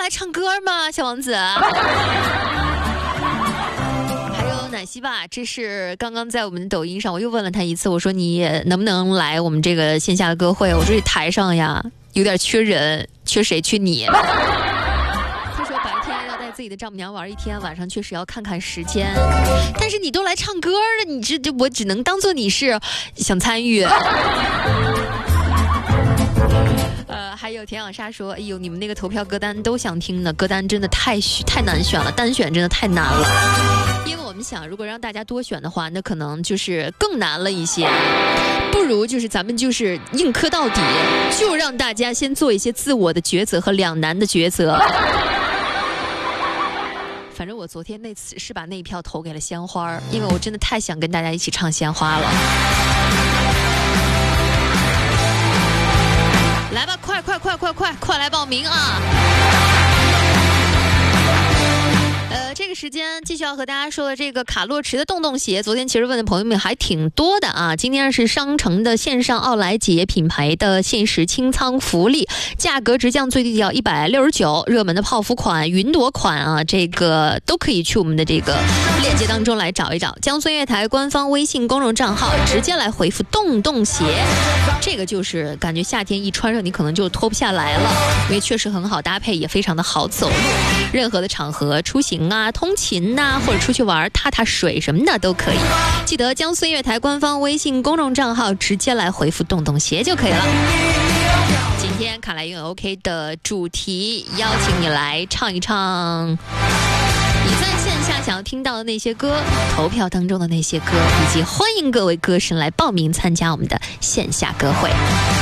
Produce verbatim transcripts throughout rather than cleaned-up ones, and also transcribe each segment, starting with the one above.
唱歌吗，小王子？奶昔吧，这是刚刚在我们的抖音上，我又问了他一次，我说你能不能来我们这个线下的歌会？我说这台上呀有点缺人，缺谁？缺你。他说白天要带自己的丈母娘玩一天，晚上确实要看看时间。但是你都来唱歌了，你这我只能当做你是想参与。呃，还有田小莎说，哎呦，你们那个投票歌单都想听呢，歌单真的太太难选了，单选真的太难了。因为我们想，如果让大家多选的话，那可能就是更难了一些。不如就是咱们就是硬磕到底，就让大家先做一些自我的抉择和两难的抉择。反正我昨天那次是把那一票投给了鲜花，因为我真的太想跟大家一起唱鲜花了。来吧，快快快快快快来报名啊！呃，这个时间继续要和大家说的这个卡洛驰的洞洞鞋，昨天其实问的朋友们还挺多的啊。今天是商城的线上奥莱节品牌的限时清仓福利，价格直降最低要一百六十九，热门的泡芙款、云朵款啊，这个都可以去我们的这个链接当中来找一找。江苏音乐台官方微信公众账号直接来回复洞洞鞋，这个就是感觉夏天一穿上你可能就脱不下来了，因为确实很好搭配，也非常的好走路，任何的场合出行啊、通勤呐、啊，或者出去玩踏踏水什么的都可以。记得江苏音乐台官方微信公众账号直接来回复洞洞鞋就可以了。今天卡莱运 OK 的主题，邀请你来唱一唱你在线下想要听到的那些歌，投票当中的那些歌，以及欢迎各位歌神来报名参加我们的线下歌会。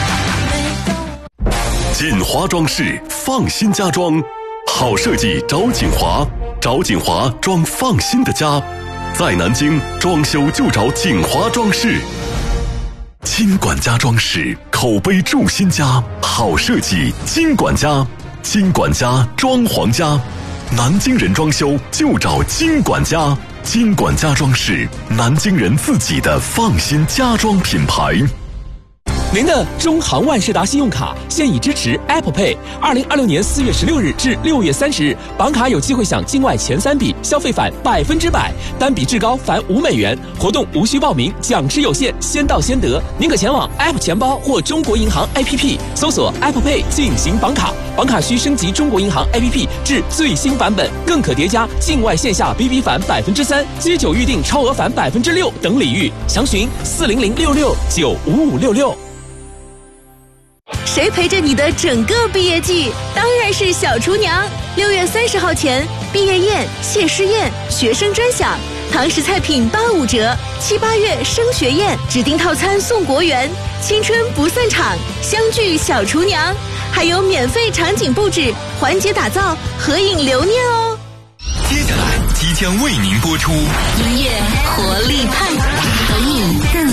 锦华装饰，放心家装，好设计找锦华，找锦华装放心的家。在南京装修就找锦华装饰。金管家装饰，口碑住新家，好设计金管家，金管家装潢家。南京人装修就找金管家，金管家装饰，南京人自己的放心家装品牌。 您的中航万事达信用卡现已支持 Apple Pay， 二零二六年四月十六日至六月三十日，绑卡有机会享境外前三笔消费返百分之百，单笔至高返五美元。活动无需报名，奖池有限，先到先得。您可前往 App 钱包或中国银行 A P P 搜索 Apple Pay 进行绑卡，绑卡需升级中国银行 A P P 至最新版本，更可叠加境外线下 B B 返百分之三、接酒预订超额返百分之六等礼遇。详询四零零六六九五五六六。 谁陪着你的整个毕业季？当然是小厨娘。六月三十号前，毕业宴、谢师宴、学生专享，堂食菜品八五折。七八月升学宴，指定套餐送国园。青春不散场，相聚小厨娘，还有免费场景布置、环节打造、合影留念哦。 接下来即将为您播出音乐活力派，和你更